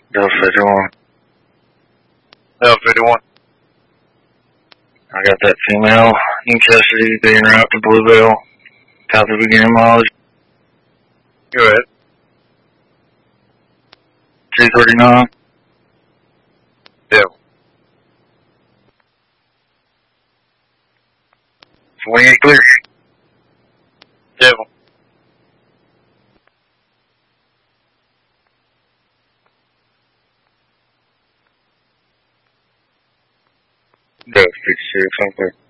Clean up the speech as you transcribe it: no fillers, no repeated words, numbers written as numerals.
Delta 51. Delta 51. I got that female in custody being route to Bluebell. Copy beginning mileage. Go ahead. 239. Devil. Swing it clear. Devil. Delta 56, I'm clear.